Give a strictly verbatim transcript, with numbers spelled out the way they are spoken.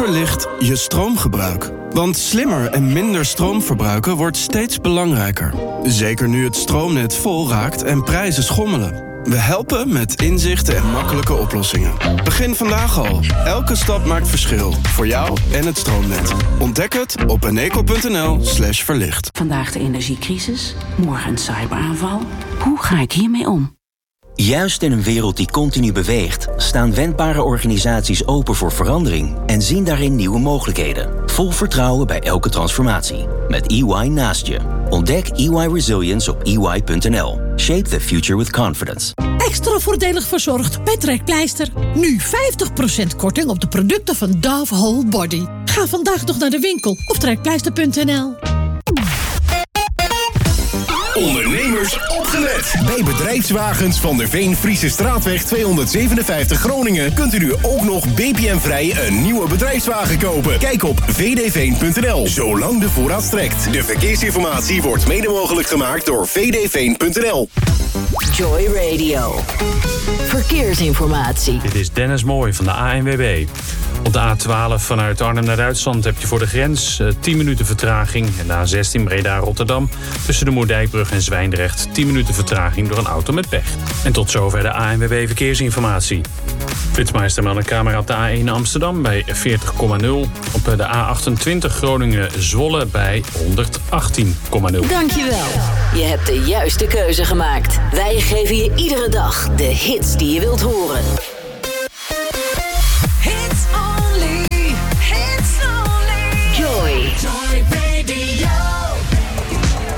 Verlicht je stroomgebruik. Want slimmer en minder stroom verbruiken wordt steeds belangrijker. Zeker nu het stroomnet vol raakt en prijzen schommelen. We helpen met inzichten en makkelijke oplossingen. Begin vandaag al. Elke stap maakt verschil. Voor jou en het stroomnet. Ontdek het op eneco.nl slash verlicht. Vandaag de energiecrisis, morgen een cyberaanval. Hoe ga ik hiermee om? Juist in een wereld die continu beweegt, staan wendbare organisaties open voor verandering en zien daarin nieuwe mogelijkheden. Vol vertrouwen bij elke transformatie. Met E Y naast je. Ontdek E Y Resilience op E Y punt N L. Shape the future with confidence. Extra voordelig verzorgd bij Trekpleister. Nu vijftig procent korting op de producten van Dove Whole Body. Ga vandaag nog naar de winkel op trekpleister punt N L. Ondernemers opgelet. Bij Bedrijfswagens van der Veen Friese Straatweg tweehonderdzevenenvijftig Groningen kunt u nu ook nog B P M-vrij een nieuwe bedrijfswagen kopen. Kijk op v d veen punt n l, zolang de voorraad strekt. De verkeersinformatie wordt mede mogelijk gemaakt door v d veen punt n l. Joy Radio. Verkeersinformatie. Dit is Dennis Mooij van de A N W B. Op de A twaalf vanuit Arnhem naar Duitsland heb je voor de grens uh, tien minuten vertraging. En de A zestien Breda-Rotterdam tussen de Moerdijkbrug en Zwijndrecht tien minuten vertraging door een auto met pech. En tot zover de A N W B Verkeersinformatie. Flitsmeister meldt een camera op de A één Amsterdam bij veertig komma nul. Op de A achtentwintig Groningen-Zwolle bij honderdachttien komma nul. Dankjewel. Je hebt de juiste keuze gemaakt. Wij geven je iedere dag de hits die je wilt horen.